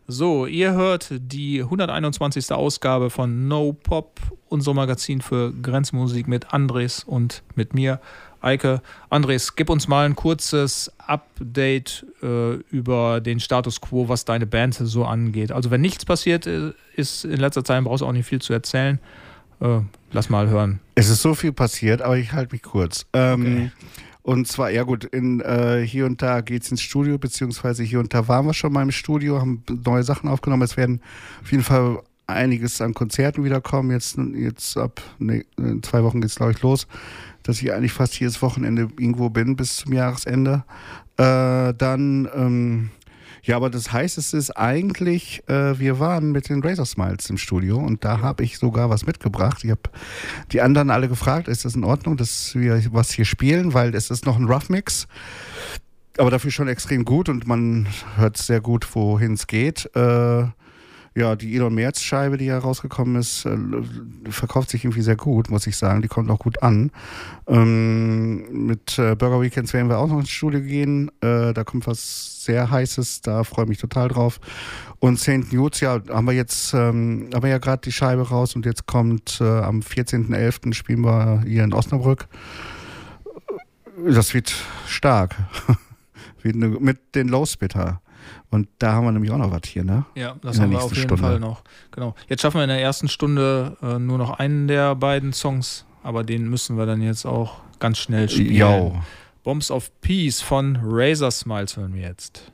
So, ihr hört die 121. Ausgabe von No Pop, unser Magazin für Grenzmusik mit Andres und mit mir, Eike. Andres, gib uns mal ein kurzes Update über den Status quo, was deine Band so angeht. Also wenn nichts passiert ist in letzter Zeit, brauchst du auch nicht viel zu erzählen. Lass mal hören. Es ist so viel passiert, aber ich halte mich kurz. Okay. Und zwar, ja gut, hier und da geht's ins Studio, beziehungsweise hier und da waren wir schon mal im Studio, haben neue Sachen aufgenommen. Es werden auf jeden Fall einiges an Konzerten wiederkommen. Jetzt in 2 Wochen geht's, glaube ich, los, dass ich eigentlich fast jedes Wochenende irgendwo bin bis zum Jahresende. Ja, aber das heißt, es ist eigentlich, wir waren mit den Razor Smiles im Studio und da habe ich sogar was mitgebracht. Ich habe die anderen alle gefragt, ist das in Ordnung, dass wir was hier spielen, weil es ist noch ein Rough Mix, aber dafür schon extrem gut und man hört sehr gut, wohin es geht. Ja, die Elon Merz Scheibe, die ja rausgekommen ist, verkauft sich irgendwie sehr gut, muss ich sagen. Die kommt auch gut an. Mit Burger Weekends werden wir auch noch ins Studio gehen. Da kommt was sehr Heißes, da freue ich mich total drauf. Und St. Nudes, ja, haben wir ja gerade die Scheibe raus und jetzt kommt am 14.11. spielen wir hier in Osnabrück. Das wird stark. Mit den Low-Spitter. Und da haben wir nämlich auch noch was hier, ne? Ja, das haben wir auf jeden Fall noch. Genau. Jetzt schaffen wir in der ersten Stunde nur noch einen der beiden Songs, aber den müssen wir dann jetzt auch ganz schnell spielen. Yo. Bombs of Peace von Razor Smiles hören wir jetzt.